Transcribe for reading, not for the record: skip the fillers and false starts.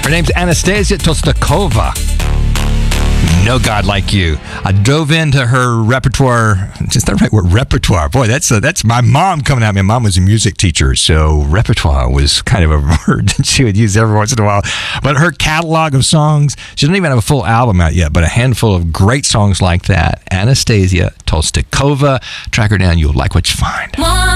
Her name's Anastasia Tostakova. No God Like You. I dove into her repertoire. Is that right word? Repertoire. Boy, that's my mom coming at me. My mom was a music teacher, so repertoire was kind of a word that she would use every once in a while. But her catalog of songs, she doesn't even have a full album out yet, but a handful of great songs like that. Anastasia Tostakova. Track her down. You'll like what you find.